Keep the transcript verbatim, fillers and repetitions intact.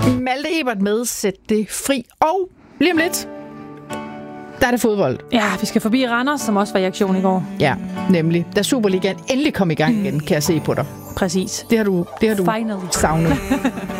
Malte Ebert med Sæt det fri. Og lige om lidt, der er det fodbold. Ja, vi skal forbi Randers, som også var i aktion i går. Ja, nemlig. Da Superligaen endelig kom i gang igen, kan jeg se på dig. Præcis. Det har du, det har du Finally. savnet.